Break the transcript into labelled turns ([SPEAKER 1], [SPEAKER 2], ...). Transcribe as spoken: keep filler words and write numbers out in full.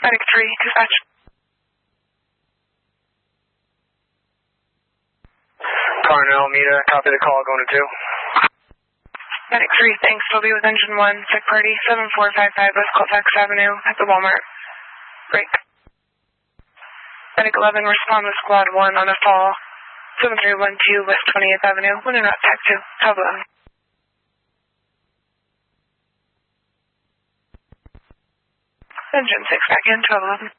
[SPEAKER 1] Medic three, dispatch.
[SPEAKER 2] Carnell, meter, copy the call, going to two.
[SPEAKER 1] Medic three, thanks. We'll be with engine one, sick party, seven four five five West Colfax Avenue at the Walmart. Break. Medic eleven, respond with squad one on a fall, seven three one two West twentieth Avenue, when in route, tag two, twelve eleven. Engine six back in, twelve eleven.